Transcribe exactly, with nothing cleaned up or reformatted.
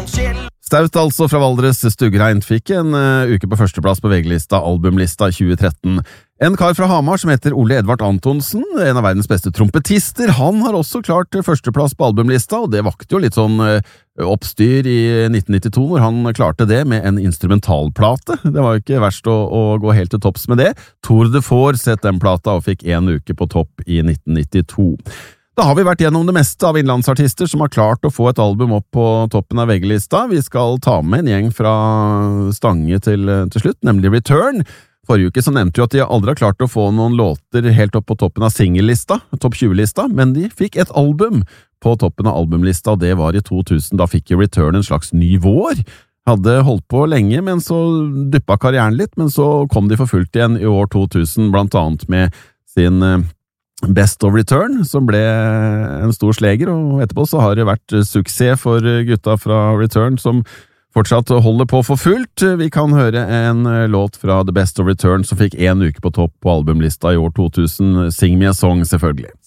Staut altså fra Valdres. Stugrein fikk en uh, uke på førsteplass på V G-lista, albumlista tjue tretten. En kar fra Hamar som heter Ole Edvard Antonsen, en av verdens beste trompetister, han har også klart førsteplass på albumlista, og det vakte jo litt sånn uh, oppstyr i nitten nittito når han klarte det med en instrumentalplate. Det var jo ikke verst å, å gå helt til topps med det. Tour de Force sett den plata og fikk en uke på topp i nitten nittito. Da har vi vært gjennom det meste av innlandsartister som har klart å få et album opp på toppen av V G-lista. Vi skal ta med en gjeng fra Stange til, til slutt, nemlig Return. Forrige uke så nevnte vi at de aldri har klart å få noen låter helt opp på toppen av singellista, topp tjue-lista, men de fikk et album på toppen av albumlista, og det var i to tusen. Da fikk Return en slags ny vår. Hadde holdt på lenge, men så dyppa karrieren litt, men så kom de for fullt igjen i år to tusen, blant annet med sin Best of Return, som ble en stor sleger, og etterpå så har det vært suksess for gutta fra Return, som fortsatt holder på for fullt. Vi kan høre en låt fra The Best of Return, som fikk en uke på topp på albumlista i år to tusen, Sing Me a Song, selvfølgelig.